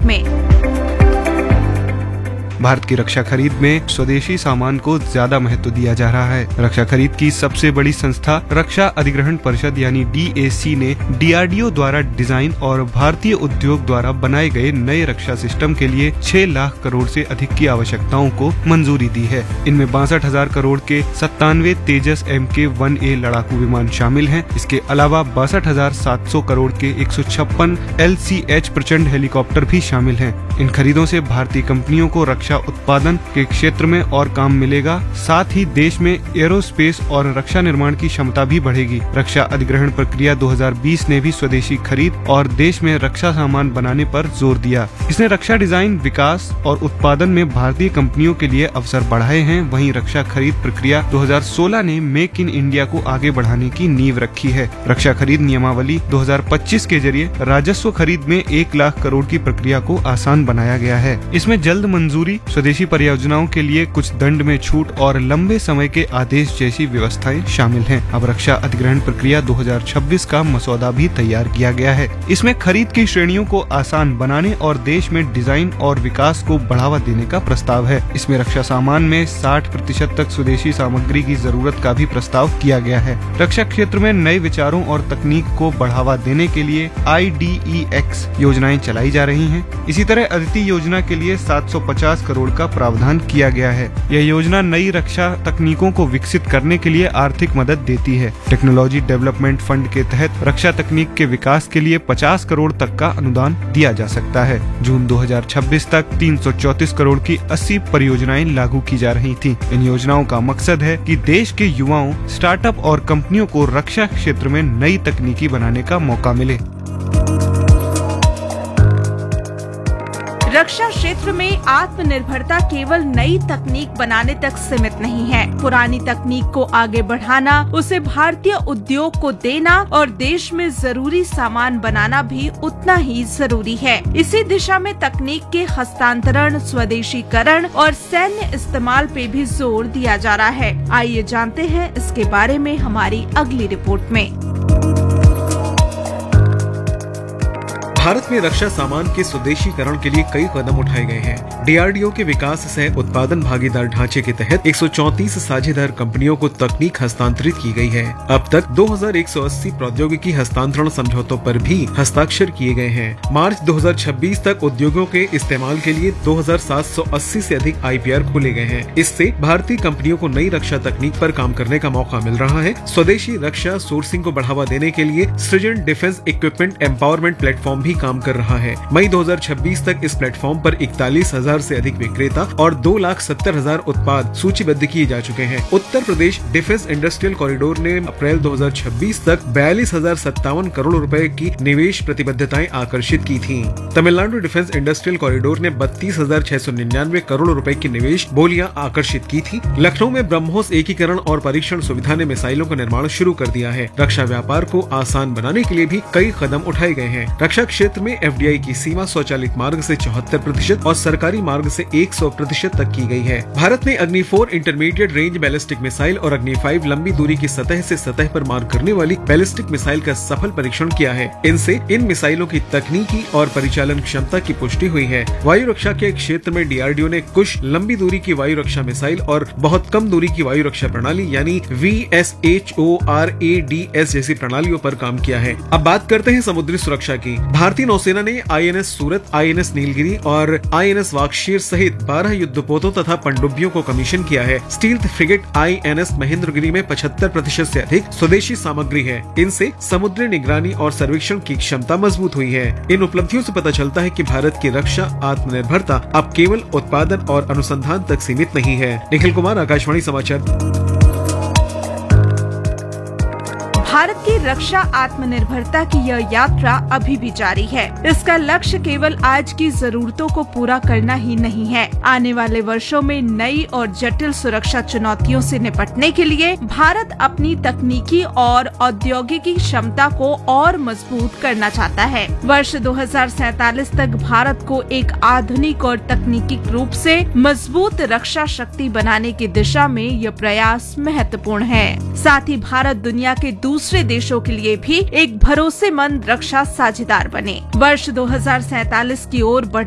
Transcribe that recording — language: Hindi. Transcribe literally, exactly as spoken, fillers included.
में। भारत की रक्षा खरीद में स्वदेशी सामान को ज्यादा महत्व दिया जा रहा है। रक्षा खरीद की सबसे बड़ी संस्था रक्षा अधिग्रहण परिषद यानी डी ए सी ने डी आर डी ओ द्वारा डिजाइन और भारतीय उद्योग द्वारा बनाए गए नए रक्षा सिस्टम के लिए छह लाख करोड़ से अधिक की आवश्यकताओं को मंजूरी दी है। इनमें बासठ हजार करोड़ के सत्तानवे तेजस एम के वन ए लड़ाकू विमान शामिल हैं। इसके अलावा बासठ हजार सात सौ करोड़ के एक सौ छप्पन एल सी एच प्रचंड हेलीकॉप्टर भी शामिल हैं। इन खरीदों से भारतीय कंपनियों को रक्षा उत्पादन के क्षेत्र में और काम मिलेगा। साथ ही देश में एरोस्पेस और रक्षा निर्माण की क्षमता भी बढ़ेगी। रक्षा अधिग्रहण प्रक्रिया दो हज़ार बीस ने भी स्वदेशी खरीद और देश में रक्षा सामान बनाने पर जोर दिया। इसने रक्षा डिजाइन, विकास और उत्पादन में भारतीय कंपनियों के लिए अवसर बढ़ाए हैं। वहीं रक्षा खरीद प्रक्रिया दो हज़ार सोलह ने मेक इन इंडिया को आगे बढ़ाने की नींव रखी है। रक्षा खरीद नियमावली दो हज़ार पच्चीस के जरिए राजस्व खरीद में एक लाख करोड़ की प्रक्रिया को आसान बनाया गया है। इसमें जल्द मंजूरी, स्वदेशी परियोजनाओं के लिए कुछ दंड में छूट और लंबे समय के आदेश जैसी व्यवस्थाएं शामिल हैं। अब रक्षा अधिग्रहण प्रक्रिया दो हज़ार छब्बीस का मसौदा भी तैयार किया गया है। इसमें खरीद की श्रेणियों को आसान बनाने और देश में डिजाइन और विकास को बढ़ावा देने का प्रस्ताव है। इसमें रक्षा सामान में साठ प्रतिशत तक स्वदेशी सामग्री की जरूरत का भी प्रस्ताव किया गया है। रक्षा क्षेत्र में नए विचारों और तकनीक को बढ़ावा देने के लिए आई डी ई एक्स योजनाएं चलाई जा रही हैं। इसी तरह अदिति योजना के लिए सात सौ पचास करोड़ का प्रावधान किया गया है। यह योजना नई रक्षा तकनीकों को विकसित करने के लिए आर्थिक मदद देती है। टेक्नोलॉजी डेवलपमेंट फंड के तहत रक्षा तकनीक के विकास के लिए पचास करोड़ तक का अनुदान दिया जा सकता है। जून दो हज़ार छब्बीस तक तीन सौ चौंतीस करोड़ की अस्सी परियोजनाएं लागू की जा रही थीं। इन योजनाओं का मकसद है कि देश के युवाओं, स्टार्टअप और कंपनियों को रक्षा क्षेत्र में नई तकनीकी बनाने का मौका मिले। रक्षा क्षेत्र में आत्मनिर्भरता केवल नई तकनीक बनाने तक सीमित नहीं है। पुरानी तकनीक को आगे बढ़ाना, उसे भारतीय उद्योग को देना और देश में जरूरी सामान बनाना भी उतना ही जरूरी है। इसी दिशा में तकनीक के हस्तांतरण, स्वदेशीकरण और सैन्य इस्तेमाल पे भी जोर दिया जा रहा है। आइए जानते हैं इसके बारे में हमारी अगली रिपोर्ट में। भारत में रक्षा सामान के स्वदेशीकरण के लिए कई कदम उठाए गए हैं। डी आर डी ओ के विकास सह उत्पादन भागीदार ढांचे के तहत एक सौ चौंतीस साझेदार कंपनियों को तकनीक हस्तांतरित की गई है। अब तक दो हज़ार एक सौ अस्सी प्रौद्योगिकी हस्तांतरण समझौतों पर भी हस्ताक्षर किए गए हैं। मार्च दो हज़ार छब्बीस तक उद्योगों के इस्तेमाल के लिए दो हज़ार सात सौ अस्सी से अधिक आई पी आर खोले गए हैं। इससे भारतीय कंपनियों को नई रक्षा तकनीक पर काम करने का मौका मिल रहा है। स्वदेशी रक्षा सोर्सिंग को बढ़ावा देने के लिए सृजन डिफेंस इक्विपमेंट एम्पावरमेंट प्लेटफॉर्म भी काम कर रहा है। मई दो हज़ार छब्बीस तक इस प्लेटफॉर्म पर इकतालीस हजार से अधिक विक्रेता और दो लाख सत्तर हजार उत्पाद सूचीबद्ध किए जा चुके हैं। Uttar Pradesh defence industrial corridor ने अप्रैल दो हज़ार छब्बीस तक बयालीस हजार सत्तावन करोड़ रुपए की निवेश प्रतिबद्धताएं आकर्षित की थीं। तमिलनाडु डिफेंस इंडस्ट्रियल कॉरिडोर ने बत्तीस हजार छह सौ निन्यानवे करोड़ रुपए की निवेश बोलियां आकर्षित की थी। लखनऊ में ब्रह्मोस एकीकरण और परीक्षण सुविधा ने मिसाइलों का निर्माण शुरू कर दिया है। रक्षा व्यापार को आसान बनाने के लिए भी कई कदम उठाए गए हैं। रक्षा क्षेत्र में एफ डी आई की सीमा स्वचालित मार्ग से चौहत्तर प्रतिशत और सरकारी मार्ग से सौ प्रतिशत तक की गई है। भारत ने अग्नि four intermediate range ballistic missile और अग्नि फाइव लंबी दूरी की सतह से सतह पर मार करने वाली बैलिस्टिक मिसाइल का सफल परीक्षण किया है। इनसे इन मिसाइलों की तकनीकी और परिचालन क्षमता की पुष्टि हुई है। वायु रक्षा के क्षेत्र में डी आर डी ओ ने कुछ लंबी दूरी की वायु रक्षा मिसाइल और बहुत कम दूरी की वायु रक्षा प्रणाली यानी V S H O R A D S जैसी प्रणालियों पर काम किया है। अब बात करते हैं समुद्री सुरक्षा की। भारतीय नौसेना ने I N S Surat, I N S Nilgiri और आई एन एस वाक्षीर सहित बारह युद्धपोतों तथा पनडुब्बियों को कमीशन किया है। Stealth frigate I N S Mahendragiri में पचहत्तर प्रतिशत से अधिक स्वदेशी सामग्री है। इनसे समुद्री निगरानी और सर्वेक्षण की क्षमता मजबूत हुई है। इन उपलब्धियों से पता चलता है कि भारत की रक्षा आत्मनिर्भरता अब केवल उत्पादन और अनुसंधान तक सीमित नहीं है। निखिल कुमार, आकाशवाणी समाचार। भारत की रक्षा आत्मनिर्भरता की यह यात्रा अभी भी जारी है। इसका लक्ष्य केवल आज की जरूरतों को पूरा करना ही नहीं है। आने वाले वर्षों में नई और जटिल सुरक्षा चुनौतियों से निपटने के लिए भारत अपनी तकनीकी और औद्योगिकी क्षमता को और मजबूत करना चाहता है। वर्ष दो हज़ार सैतालीस तक भारत को एक आधुनिक और तकनीकी रूप से मजबूत रक्षा शक्ति बनाने की दिशा में यह प्रयास महत्वपूर्ण है। साथ ही भारत दुनिया के दूसरे देशों के लिए भी एक भरोसेमंद रक्षा साझेदार बने। वर्ष दो हज़ार सैतालीस की ओर बढ़